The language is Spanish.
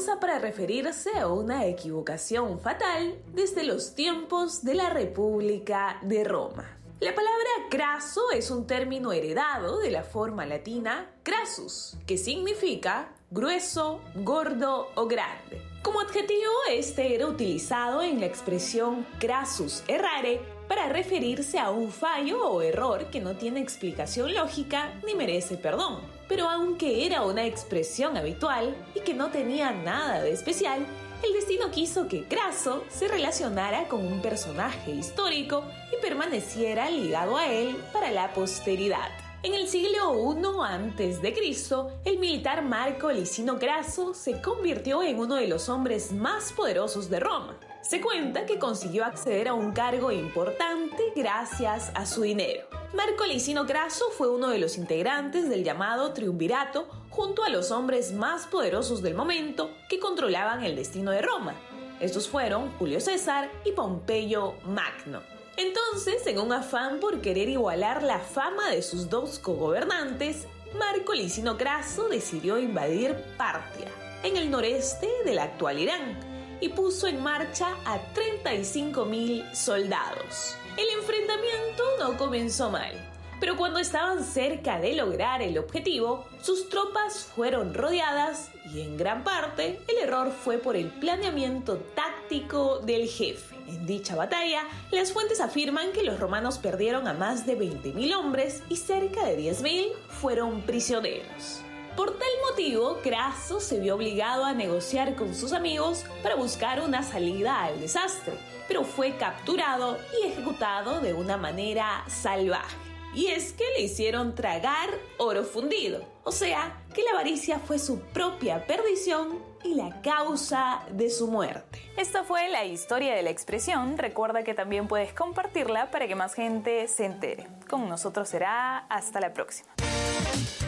usa para referirse a una equivocación fatal desde los tiempos de la República de Roma. La palabra craso es un término heredado de la forma latina crassus, que significa grueso, gordo o grande. Como adjetivo, este era utilizado en la expresión crassus errare para referirse a un fallo o error que no tiene explicación lógica ni merece perdón. Pero aunque era una expresión habitual y que no tenía nada de especial, el destino quiso que Craso se relacionara con un personaje histórico y permaneciera ligado a él para la posteridad. En el siglo I a.C., el militar Marco Licino Craso se convirtió en uno de los hombres más poderosos de Roma. Se cuenta que consiguió acceder a un cargo importante gracias a su dinero. Marco Licino Craso fue uno de los integrantes del llamado Triunvirato junto a los hombres más poderosos del momento que controlaban el destino de Roma. Estos fueron Julio César y Pompeyo Magno. Entonces, en un afán por querer igualar la fama de sus dos cogobernantes, Marco Licino Craso decidió invadir Partia, en el noreste del actual Irán, y puso en marcha a 35,000 soldados. El enfrentamiento no comenzó mal, pero cuando estaban cerca de lograr el objetivo, sus tropas fueron rodeadas y en gran parte el error fue por el planeamiento táctico del jefe. En dicha batalla, las fuentes afirman que los romanos perdieron a más de 20,000 hombres y cerca de 10,000 fueron prisioneros. Por tal motivo, Craso se vio obligado a negociar con sus amigos para buscar una salida al desastre, pero fue capturado y ejecutado de una manera salvaje. Y es que le hicieron tragar oro fundido, o sea, que la avaricia fue su propia perdición y la causa de su muerte. Esta fue la historia de la expresión. Recuerda que también puedes compartirla para que más gente se entere. Con nosotros será hasta la próxima.